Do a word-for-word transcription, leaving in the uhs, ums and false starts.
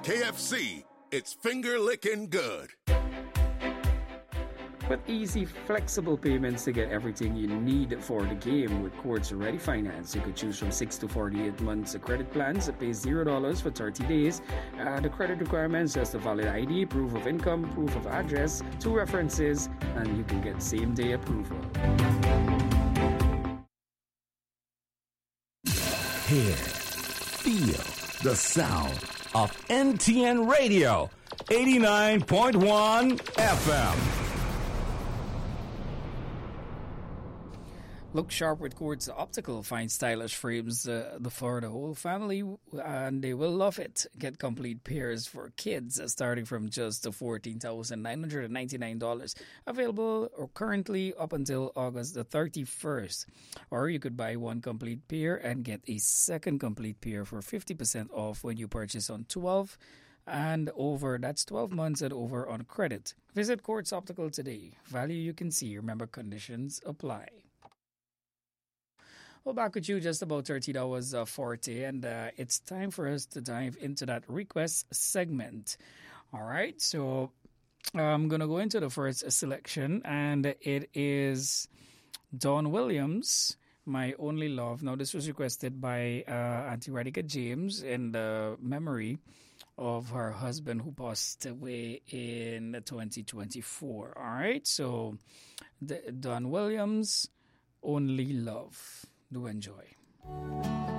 K F C, it's finger licking good. With easy, flexible payments to get everything you need for the game with Quartz Ready Finance. You could choose from six to forty-eight months of credit plans that pay zero dollars for thirty days. Uh, the credit requirements just a valid I D, proof of income, proof of address, two references, and you can get same-day approval. Hear, feel the sound of N T N Radio, eighty-nine point one F M. Look sharp with Quartz Optical. Find stylish frames uh, for the whole family, and they will love it. Get complete pairs for kids uh, starting from just fourteen thousand nine hundred ninety-nine dollars. Available or currently up until August the thirty-first. Or you could buy one complete pair and get a second complete pair for fifty percent off when you purchase on twelve and over. That's twelve months and over on credit. Visit Quartz Optical today. Value you can see. Remember, conditions apply. Well, back with you just about thirty hours uh, forty, and uh, it's time for us to dive into that request segment. All right, so I'm going to go into the first selection, and it is Dawn Williams, My Only Love. Now, this was requested by uh, Auntie Radhika James in the memory of her husband who passed away in twenty twenty-four. All right, so the, Dawn Williams, Only Love. Do enjoy.